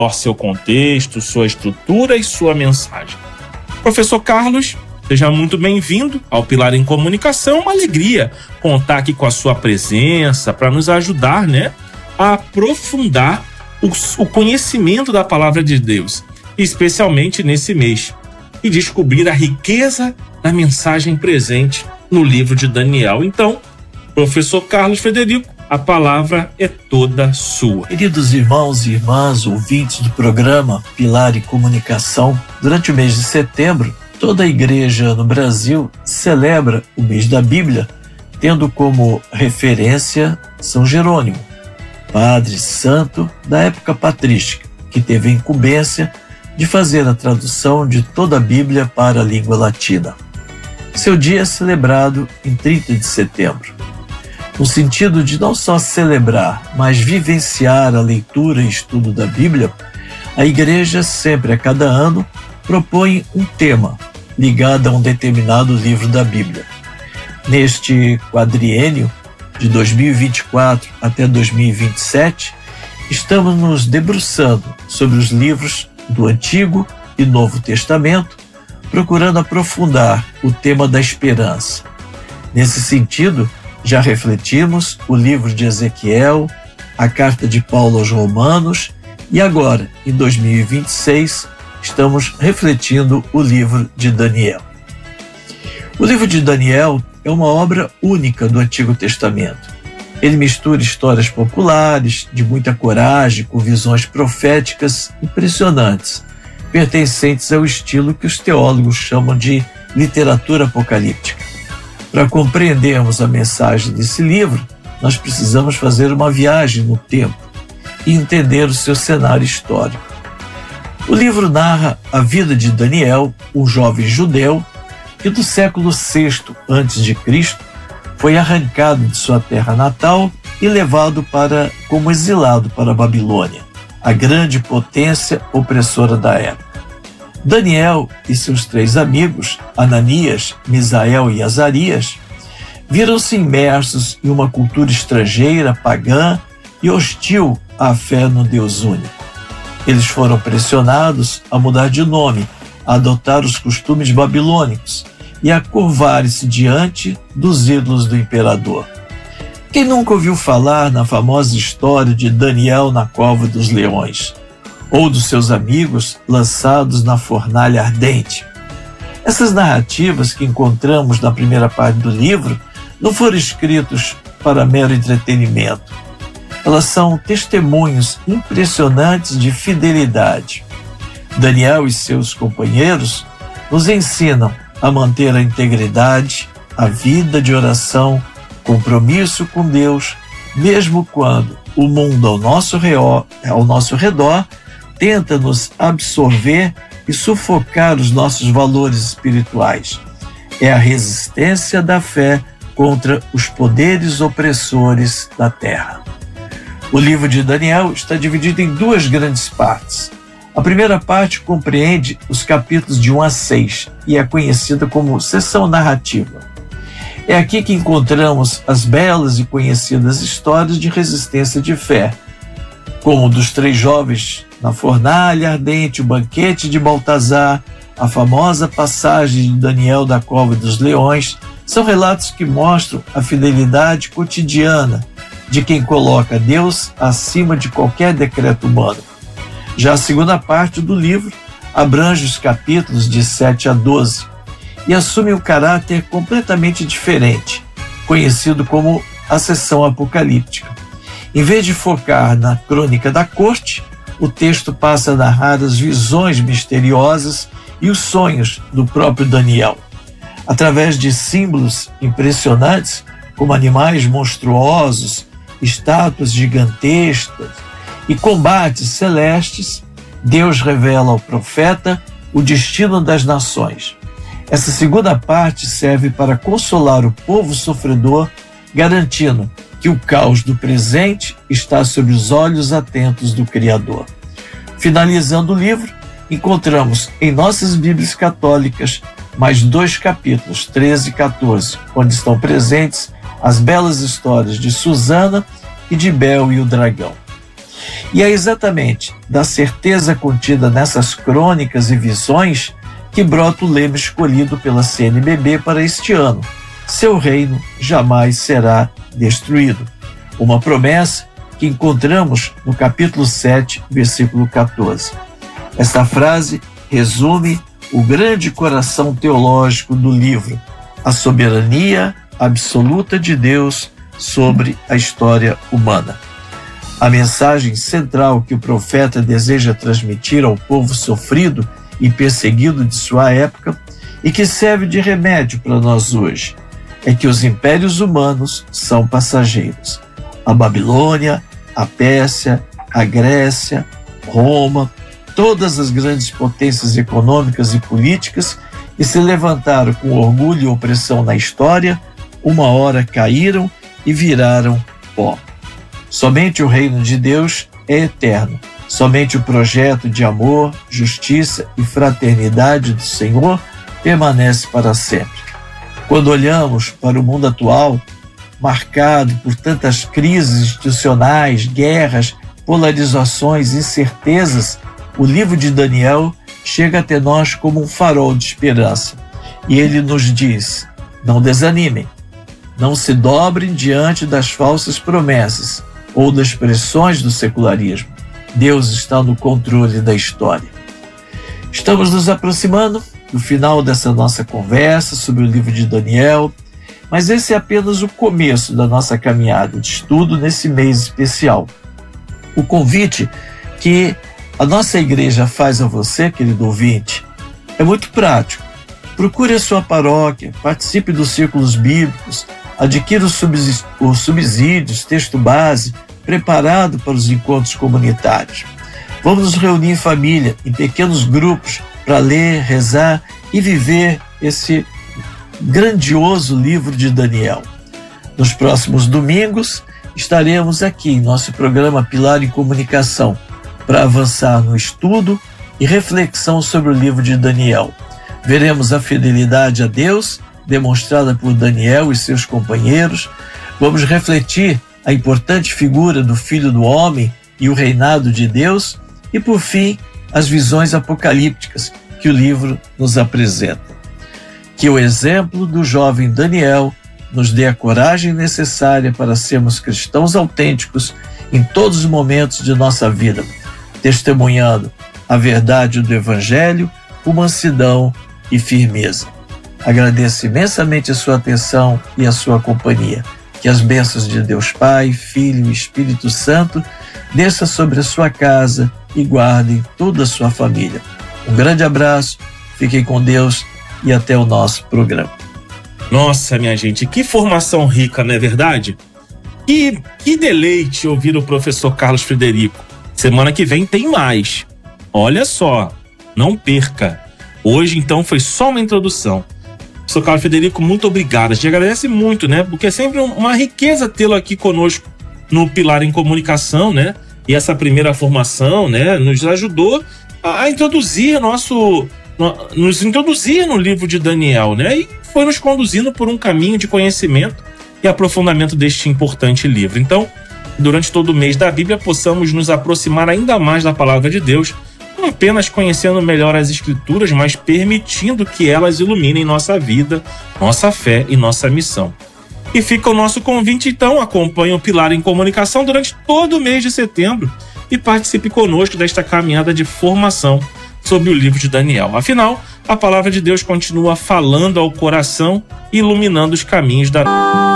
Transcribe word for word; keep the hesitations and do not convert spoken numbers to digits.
seu contexto, sua estrutura e sua mensagem. Professor Carlos, seja muito bem-vindo ao Pilar em Comunicação. Uma alegria contar aqui com a sua presença para nos ajudar, né, a aprofundar o, o conhecimento da Palavra de Deus, especialmente nesse mês, e descobrir a riqueza da mensagem presente no livro de Daniel. Então, professor Carlos Frederico, a palavra é toda sua. Queridos irmãos e irmãs, ouvintes do programa Pilar em Comunicação, durante o mês de setembro, toda a igreja no Brasil celebra o mês da Bíblia, tendo como referência São Jerônimo, padre santo da época patrística, que teve a incumbência de fazer a tradução de toda a Bíblia para a língua latina. Seu dia é celebrado em trinta de setembro. No sentido de não só celebrar, mas vivenciar a leitura e estudo da Bíblia, a Igreja sempre a cada ano propõe um tema ligado a um determinado livro da Bíblia. Neste quadriênio, de dois mil e vinte e quatro até dois mil e vinte e sete, estamos nos debruçando sobre os livros do Antigo e Novo Testamento, procurando aprofundar o tema da esperança. Nesse sentido, já refletimos o livro de Ezequiel, a carta de Paulo aos Romanos e agora, em dois mil e vinte e seis, estamos refletindo o livro de Daniel. O livro de Daniel é uma obra única do Antigo Testamento. Ele mistura histórias populares, de muita coragem, com visões proféticas impressionantes, pertencentes ao estilo que os teólogos chamam de literatura apocalíptica. Para compreendermos a mensagem desse livro, nós precisamos fazer uma viagem no tempo e entender o seu cenário histórico. O livro narra a vida de Daniel, um jovem judeu que do século sexto antes de Cristo foi arrancado de sua terra natal e levado para, como exilado para a Babilônia, a grande potência opressora da época. Daniel e seus três amigos, Ananias, Misael e Azarias, viram-se imersos em uma cultura estrangeira, pagã e hostil à fé no Deus único. Eles foram pressionados a mudar de nome, a adotar os costumes babilônicos e a curvarem-se diante dos ídolos do imperador. Quem nunca ouviu falar na famosa história de Daniel na cova dos leões, ou dos seus amigos lançados na fornalha ardente? Essas narrativas que encontramos na primeira parte do livro não foram escritos para mero entretenimento. Elas são testemunhos impressionantes de fidelidade. Daniel e seus companheiros nos ensinam a manter a integridade, a vida de oração, compromisso com Deus, mesmo quando o mundo ao nosso redor, ao nosso redor tenta nos absorver e sufocar os nossos valores espirituais. É a resistência da fé contra os poderes opressores da terra. O livro de Daniel está dividido em duas grandes partes. A primeira parte compreende os capítulos de um a seis e é conhecida como seção narrativa. É aqui que encontramos as belas e conhecidas histórias de resistência de fé, como dos três jovens na fornalha ardente, o banquete de Baltazar, a famosa passagem de Daniel da cova dos leões. São relatos que mostram a fidelidade cotidiana de quem coloca Deus acima de qualquer decreto humano. Já a segunda parte do livro abrange os capítulos de sete a doze e assume um caráter completamente diferente, conhecido como a seção apocalíptica. Em vez de focar na crônica da corte, o texto passa a narrar as visões misteriosas e os sonhos do próprio Daniel. Através de símbolos impressionantes, como animais monstruosos, estátuas gigantescas e combates celestes, Deus revela ao profeta o destino das nações. Essa segunda parte serve para consolar o povo sofredor, garantindo que o caos do presente está sob os olhos atentos do Criador. Finalizando o livro, encontramos em nossas Bíblias católicas mais dois capítulos, treze e quatorze, onde estão presentes as belas histórias de Susana e de Bel e o dragão. E é exatamente da certeza contida nessas crônicas e visões que brota o lema escolhido pela C N B B para este ano: seu reino jamais será destruído. Uma promessa que encontramos no capítulo sete, versículo quatorze. Esta frase resume o grande coração teológico do livro, a soberania absoluta de Deus sobre a história humana. A mensagem central que o profeta deseja transmitir ao povo sofrido e perseguido de sua época e que serve de remédio para nós hoje é que os impérios humanos são passageiros. A Babilônia, a Pérsia, a Grécia, Roma, todas as grandes potências econômicas e políticas que se levantaram com orgulho e opressão na história, uma hora caíram e viraram pó. Somente o reino de Deus é eterno. Somente o projeto de amor, justiça e fraternidade do Senhor permanece para sempre. Quando olhamos para o mundo atual, marcado por tantas crises institucionais, guerras, polarizações, incertezas, o livro de Daniel chega até nós como um farol de esperança. E ele nos diz: não desanimem, não se dobrem diante das falsas promessas ou das pressões do secularismo. Deus está no controle da história. Estamos nos aproximando do final dessa nossa conversa sobre o livro de Daniel, mas esse é apenas o começo da nossa caminhada de estudo nesse mês especial. O convite que a nossa igreja faz a você, querido ouvinte, é muito prático. Procure a sua paróquia, participe dos círculos bíblicos, adquira os subsídios, texto base, preparado para os encontros comunitários. Vamos nos reunir em família, em pequenos grupos, para ler, rezar e viver esse grandioso livro de Daniel. Nos próximos domingos, estaremos aqui em nosso programa Pilar em Comunicação, para avançar no estudo e reflexão sobre o livro de Daniel. Veremos a fidelidade a Deus, demonstrada por Daniel e seus companheiros. Vamos refletir a importante figura do Filho do Homem e o reinado de Deus. E, por fim, as visões apocalípticas que o livro nos apresenta. Que o exemplo do jovem Daniel nos dê a coragem necessária para sermos cristãos autênticos em todos os momentos de nossa vida, testemunhando a verdade do Evangelho com mansidão e firmeza. Agradeço imensamente a sua atenção e a sua companhia. Que as bênçãos de Deus Pai, Filho e Espírito Santo desça sobre a sua casa e guardem toda a sua família. Um grande abraço, fiquem com Deus e até o nosso programa. Nossa, minha gente, que formação rica, não é verdade? Que, que deleite ouvir o professor Carlos Frederico. Semana que vem tem mais. Olha só, não perca. Hoje, então, foi só uma introdução. Professor Carlos Frederico, muito obrigado. A gente agradece muito, né? Porque é sempre uma riqueza tê-lo aqui conosco no Pilar em Comunicação, né? E essa primeira formação, né, nos ajudou a introduzir nosso... nos introduzir no livro de Daniel, né? E foi nos conduzindo por um caminho de conhecimento e aprofundamento deste importante livro. Então, durante todo o mês da Bíblia, possamos nos aproximar ainda mais da palavra de Deus, não apenas conhecendo melhor as Escrituras, mas permitindo que elas iluminem nossa vida, nossa fé e nossa missão. E fica o nosso convite, então, acompanhe o Pilar em Comunicação durante todo o mês de setembro e participe conosco desta caminhada de formação sobre o livro de Daniel. Afinal, a palavra de Deus continua falando ao coração e iluminando os caminhos da